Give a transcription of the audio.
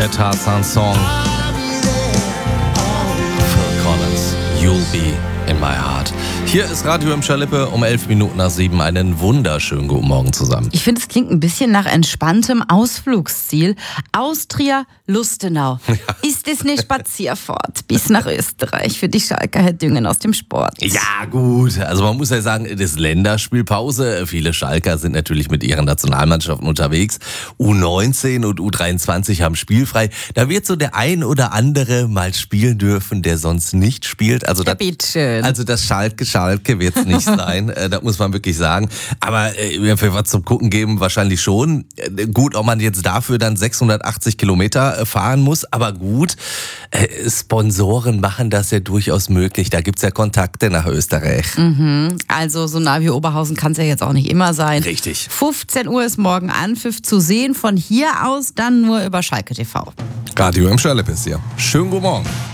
der Tarzan-Song. Phil Collins, You'll Be in My Heart. Hier ist Radio im Schalippe um 7:11. Einen wunderschönen guten Morgen zusammen. Ich finde, es klingt ein bisschen nach entspanntem Ausflugsziel. Austria-Lustenau. Ja. Ist es eine Spazierfahrt bis nach Österreich für die Schalker Herr Düngen aus dem Sport? Ja gut, also man muss ja sagen, es ist Länderspielpause. Viele Schalker sind natürlich mit ihren Nationalmannschaften unterwegs. U19 und U23 haben spielfrei. Da wird so der ein oder andere mal spielen dürfen, der sonst nicht spielt. Also das Schalke wird es nicht sein, das muss man wirklich sagen. Aber für was zum Gucken geben wahrscheinlich schon. Gut, ob man jetzt dafür dann 680 Kilometer fahren muss, aber gut, Sponsoren machen das ja durchaus möglich. Da gibt's ja Kontakte nach Österreich. Also so nah wie Oberhausen kann es ja jetzt auch nicht immer sein. Richtig. 15 Uhr ist morgen Anpfiff zu sehen, von hier aus dann nur über Schalke TV. Radio im Schalippe ist hier. Schönen guten Morgen.